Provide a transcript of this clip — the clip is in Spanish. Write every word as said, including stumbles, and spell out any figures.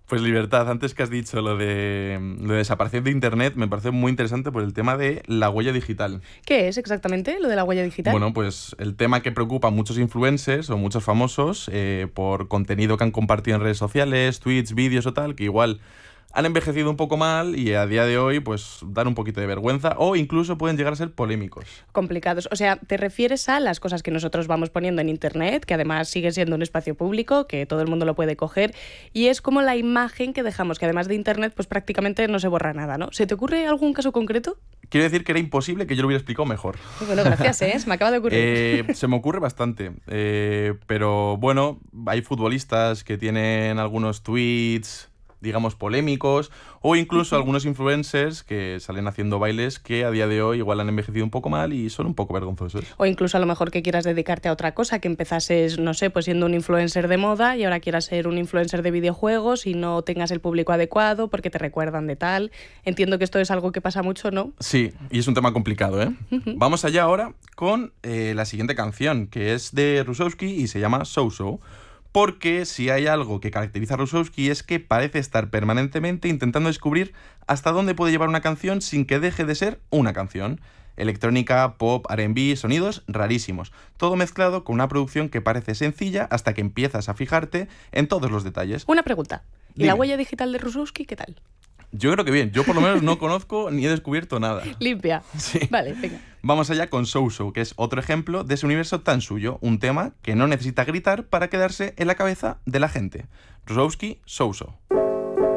Pues Libertad, antes que has dicho lo de, lo de desaparecer de Internet, me parece muy interesante por el tema de la huella digital. ¿Qué es exactamente lo de la huella digital? Bueno, pues el tema que preocupa a muchos influencers o muchos famosos eh, por contenido que han compartido en redes sociales, tweets, vídeos o tal, que igual han envejecido un poco mal y a día de hoy pues dan un poquito de vergüenza o incluso pueden llegar a ser polémicos. Complicados. O sea, ¿te refieres a las cosas que nosotros vamos poniendo en Internet, que además sigue siendo un espacio público, que todo el mundo lo puede coger, y es como la imagen que dejamos, que además de Internet pues prácticamente no se borra nada, ¿no? ¿Se te ocurre algún caso concreto? Quiero decir que era imposible que yo lo hubiera explicado mejor. Bueno, gracias, ¿eh? Se me acaba de ocurrir. Eh, se me ocurre bastante, eh, pero bueno, hay futbolistas que tienen algunos tweets, digamos, polémicos, o incluso algunos influencers que salen haciendo bailes que a día de hoy igual han envejecido un poco mal y son un poco vergonzosos. O incluso a lo mejor que quieras dedicarte a otra cosa, que empezases, no sé, pues siendo un influencer de moda y ahora quieras ser un influencer de videojuegos y no tengas el público adecuado porque te recuerdan de tal. Entiendo que esto es algo que pasa mucho, ¿no? Sí, y es un tema complicado, ¿eh? Vamos allá ahora con eh, la siguiente canción, que es de Rusowski y se llama So So. Porque si hay algo que caracteriza a Rusowski es que parece estar permanentemente intentando descubrir hasta dónde puede llevar una canción sin que deje de ser una canción. Electrónica, pop, R and B, sonidos rarísimos. Todo mezclado con una producción que parece sencilla hasta que empiezas a fijarte en todos los detalles. Una pregunta. ¿Y Dime. la huella digital de Rusowski qué tal? Yo creo que bien. Yo por lo menos no conozco ni he descubierto nada. Limpia. Sí. Vale, venga. Vamos allá con So So, que es otro ejemplo de ese universo tan suyo, un tema que no necesita gritar para quedarse en la cabeza de la gente. Rusowski, So So.